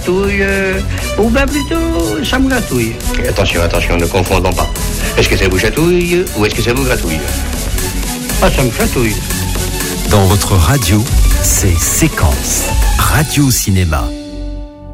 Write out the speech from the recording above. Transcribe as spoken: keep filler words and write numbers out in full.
chatouille, euh, ou bien plutôt ça me gratouille. Attention, attention, ne confondons pas. Est-ce que ça vous chatouille ou est-ce que ça vous gratouille? Ah, ça me chatouille. Dans votre radio, c'est Séquence, Radio Cinéma.